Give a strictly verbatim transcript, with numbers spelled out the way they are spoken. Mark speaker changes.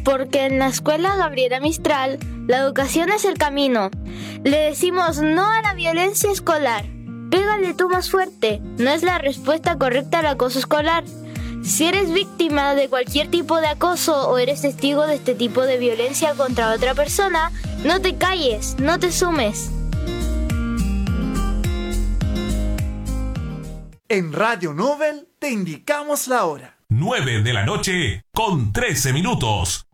Speaker 1: porque en la escuela Gabriela Mistral, la educación es el camino. Le decimos no a la violencia escolar. Pégale tú más fuerte, no es la respuesta correcta al acoso escolar. Si eres víctima de cualquier tipo de acoso o eres testigo de este tipo de violencia contra otra persona, no te calles, no te sumes.
Speaker 2: En Radio Nobel te indicamos la hora.
Speaker 3: nueve de la noche con trece minutos.